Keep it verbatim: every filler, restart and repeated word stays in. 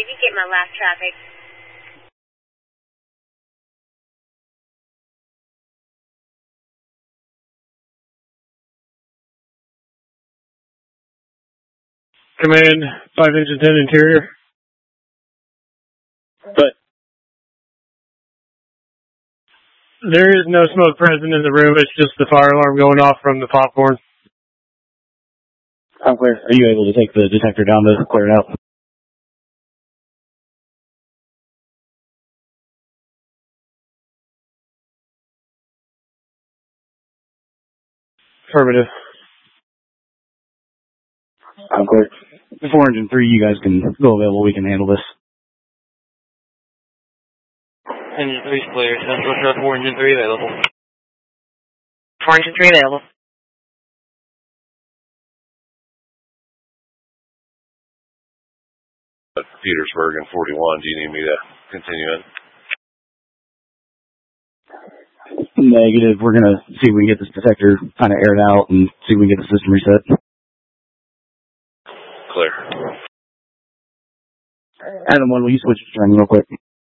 Did you get my last traffic? Command, five engine ten interior. But there is no smoke present in the room. It's just the fire alarm going off from the popcorn. I'm clear. Are you able to take the detector down to clear it out? Affirmative. I'm clear. Before engine three, you guys can go available. We can handle this. Engine three's clear. Central truck four, engine three available. four, engine three available. Petersburg and forty-one, do you need me to continue in? Negative. We're going to see if we can get this detector kind of aired out and see if we can get the system reset. Clear. Adam one, will you switch to training real quick?